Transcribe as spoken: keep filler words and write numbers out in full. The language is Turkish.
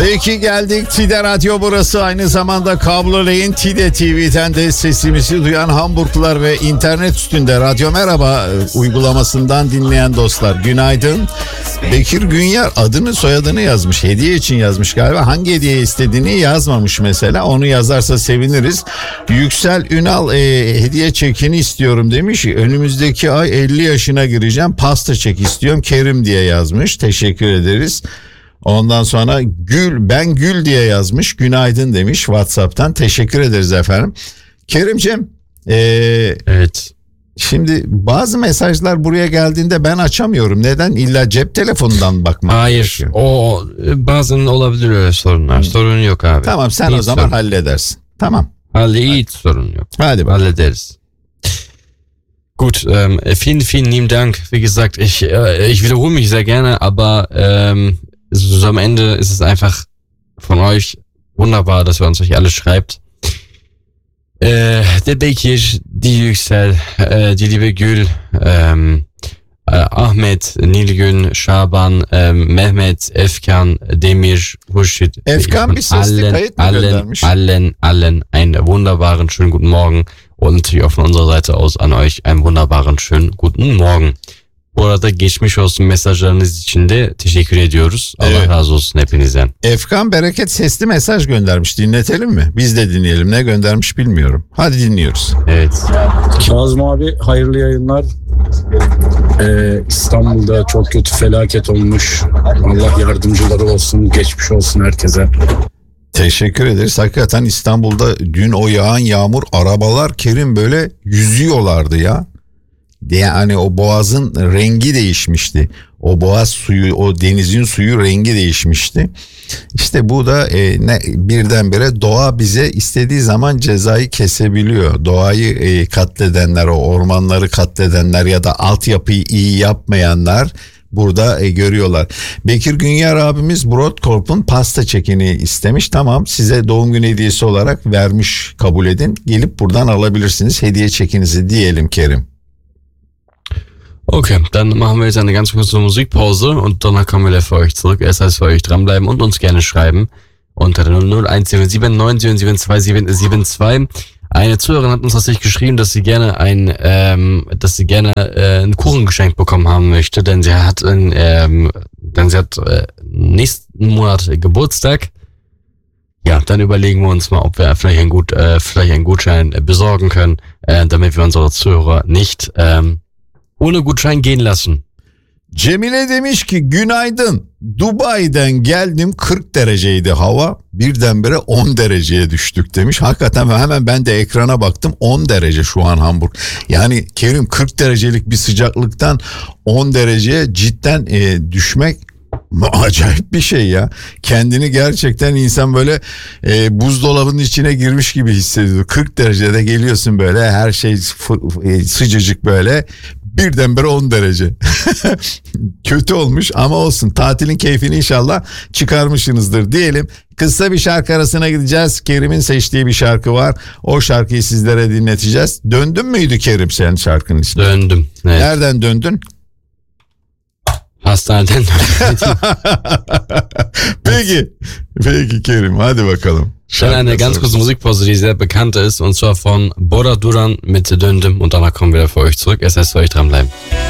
Peki geldik. Tide Radyo burası. Aynı zamanda kablolayın. Tide T V'den de sesimizi duyan Hamburglular ve internet üstünde Radyo Merhaba uygulamasından dinleyen dostlar. Günaydın. Bekir Günyar adını soyadını yazmış. Hediye için yazmış galiba. Hangi hediye istediğini yazmamış mesela. Onu yazarsa seviniriz. Yüksel Ünal e, hediye çekini istiyorum demiş. Önümüzdeki ay elli yaşına gireceğim. Pasta çek istiyorum. Kerim diye yazmış. Teşekkür ederiz. Ondan sonra Gül, ben Gül diye yazmış. Günaydın demiş WhatsApp'tan. Teşekkür ederiz efendim. Kerimciğim. Ee, evet. Şimdi bazı mesajlar buraya geldiğinde ben açamıyorum. Neden? İlla cep telefonundan bakmak Hayır. gerekiyor. O bazen olabilir öyle sorunlar. Hmm. Sorun yok abi. Tamam sen hiç o zaman sorun. halledersin. Tamam. Halle hiç sorun yok. Hadi bakalım. Hallederiz. Gut, ähm, vielen, vielen lieben Dank. Wie gesagt, ich, äh, ich wiederhole mich sehr gerne, aber ähm, so am Ende ist es einfach von euch wunderbar, dass ihr uns euch alles schreibt. Äh, der Bekir, die Yüksel, äh, die liebe Gül, ähm, äh, Ahmet, Nilgün, Şaban, ähm, Mehmet, Efkan, Demir, Hurşit. Efkan bir sesli kayıt mı allen, göndermiş? allen, allen einen wunderbaren, schönen guten Morgen und natürlich auch von unserer Seite aus an euch einen wunderbaren, schönen guten Morgen. Bu arada geçmiş olsun mesajlarınız için de teşekkür ediyoruz. Allah evet. razı olsun hepinizden. Efkan Bereket sesli mesaj göndermiş. Dinletelim mi? Biz de dinleyelim. Ne göndermiş bilmiyorum. Hadi dinliyoruz. Evet. Kazım abi hayırlı yayınlar. Ee, İstanbul'da çok kötü felaket olmuş. Allah yardımcıları olsun. Geçmiş olsun herkese. Teşekkür ederiz. Hakikaten İstanbul'da dün o yağan yağmur arabalar Kerim böyle yüzüyorlardı ya. Yani o boğazın rengi değişmişti. O boğaz suyu, o denizin suyu rengi değişmişti. İşte bu da e, ne, birdenbire doğa bize istediği zaman cezayı kesebiliyor. Doğayı e, katledenler, o ormanları katledenler ya da altyapıyı iyi yapmayanlar burada e, görüyorlar. Bekir Günyar abimiz Broadcorp'un pasta çekini istemiş. Tamam, size doğum günü hediyesi olarak vermiş, kabul edin. Gelip buradan alabilirsiniz hediye çekinizi diyelim Kerim. Okay, dann machen wir jetzt eine ganz kurze Musikpause und danach kommen wir für euch zurück. Erst heißt für euch dranbleiben und uns gerne schreiben unter der null eins sieben sieben neun sieben sieben zwei sieben sieben zwei. Eine Zuhörerin hat uns tatsächlich geschrieben, dass sie gerne ein, ähm, dass sie gerne äh, ein Kuchengeschenk bekommen haben möchte, denn sie hat, ein, ähm, denn sie hat äh, nächsten Monat Geburtstag. Ja, dann überlegen wir uns mal, ob wir vielleicht ein gut, äh, vielleicht einen Gutschein besorgen können, äh, damit wir unsere Zuhörer nicht ähm, ohne Gutschein gehen lassen. Cemile demiş ki günaydın. Dubai'den geldim, kırk dereceydi hava. Birdenbire on dereceye düştük demiş. Hakikaten hemen ben de ekrana baktım. on derece şu an Hamburg. Yani Kerim kırk derecelik bir sıcaklıktan on dereceye cidden e, düşmek acayip bir şey ya. Kendini gerçekten insan böyle e, buzdolabının içine girmiş gibi hissediyor. kırk derecede geliyorsun böyle, her şey f- sıcacık böyle. Birdenbire on derece. Kötü olmuş ama olsun. Tatilin keyfini inşallah çıkarmışsınızdır diyelim. Kısa bir şarkı arasına gideceğiz. Kerim'in seçtiği bir şarkı var. O şarkıyı sizlere dinleteceğiz. Döndün müydü Kerim sen şarkının içine? Döndüm. Evet. Nereden döndün? Hastaneden döndüm. Peki. Peki Kerim, hadi bakalım. Dann eine ganz kurze Musikpause, die sehr bekannt ist, und zwar von Bora Duran mit Döndüm, und danach kommen wir wieder für euch zurück. Es heißt für euch dranbleiben.